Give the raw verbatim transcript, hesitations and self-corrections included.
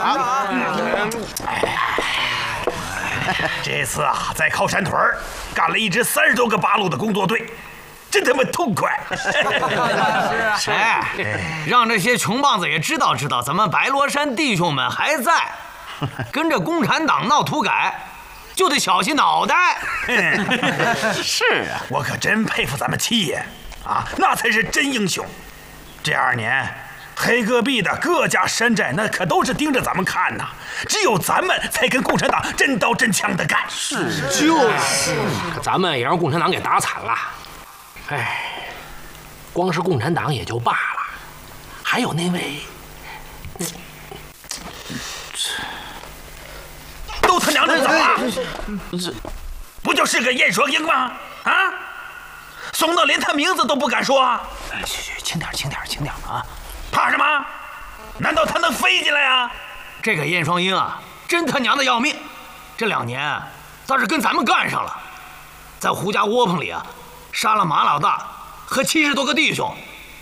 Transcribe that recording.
啊！ 这次啊，在靠山屯干了一支三十多个八路的工作队，真他妈痛快！ 是啊，让这些穷棒子也知道知道，咱们白罗山弟兄们还在，跟着共产党闹土改，就得小心脑袋。 是啊，我可真佩服咱们七爷啊，那才是真英雄。这二年，黑戈壁的各家山寨那可都是盯着咱们看呐，只有咱们才跟共产党真刀真枪的干。 是，就是，咱们也让共产党给打惨了。哎，光是共产党也就罢了，还有那位， 都他娘的怎么了？这不就是个燕双鹰吗？啊，怂到连他名字都不敢说。 去去，轻点，轻点，轻点啊！ 怕什么？难道他能飞进来啊？ 这个燕双鹰啊，真他娘的要命！这两年倒是跟咱们干上了，在胡家窝棚里啊，杀了马老大和七十多个弟兄，